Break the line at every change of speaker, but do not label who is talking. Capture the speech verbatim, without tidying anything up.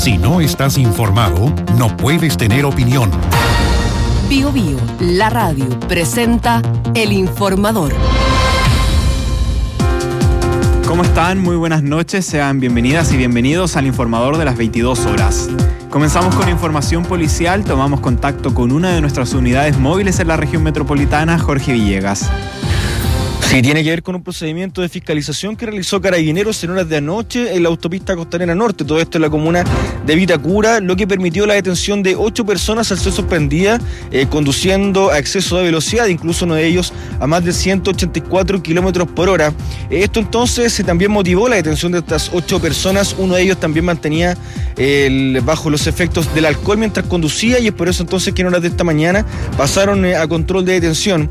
Si no estás informado, no puedes tener opinión.
Bio Bio, la radio, presenta El Informador.
¿Cómo están? Muy buenas noches, sean bienvenidas y bienvenidos al Informador de las veintidós horas. Comenzamos con información policial, tomamos contacto con una de nuestras unidades móviles en la región metropolitana, Jorge Villegas.
Sí, tiene que ver con un procedimiento de fiscalización que realizó Carabineros en horas de anoche en la autopista Costanera Norte, todo esto en la comuna de Vitacura, lo que permitió la detención de ocho personas al ser sorprendidas eh, conduciendo a exceso de velocidad, incluso uno de ellos a más de ciento ochenta y cuatro kilómetros por hora. Esto entonces eh, también motivó la detención de estas ocho personas, uno de ellos también mantenía eh, bajo los efectos del alcohol mientras conducía y es por eso entonces que en horas de esta mañana pasaron eh, a control de detención.